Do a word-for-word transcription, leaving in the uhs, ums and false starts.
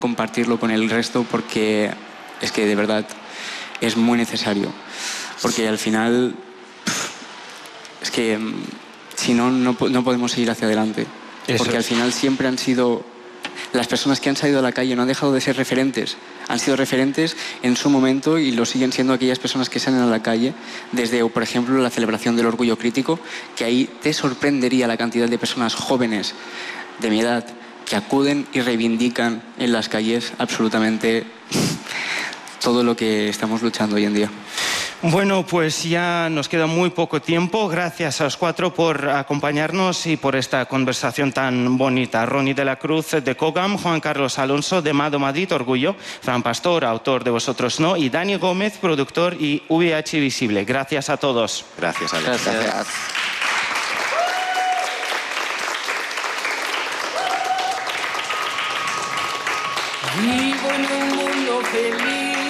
compartirlo con el resto porque es que de verdad es muy necesario. Porque al final es que si no, no, no podemos seguir hacia adelante. Eso porque al es. final siempre han sido... Las personas que han salido a la calle no han dejado de ser referentes. Han sido referentes en su momento y lo siguen siendo aquellas personas que salen a la calle desde, por ejemplo, la celebración del orgullo crítico, que ahí te sorprendería la cantidad de personas jóvenes de mi edad que acuden y reivindican en las calles absolutamente todo lo que estamos luchando hoy en día. Bueno, pues ya nos queda muy poco tiempo. Gracias a los cuatro por acompañarnos y por esta conversación tan bonita. Ronnie de la Cruz de Cogam, Juan Carlos Alonso de Mado Madrid Orgullo, Fran Pastor, autor de Vosotros No, y Dani Gómez, productor y V H Visible. Gracias a todos. Gracias, Alex. Gracias. Gracias. Vivo en un mundo feliz.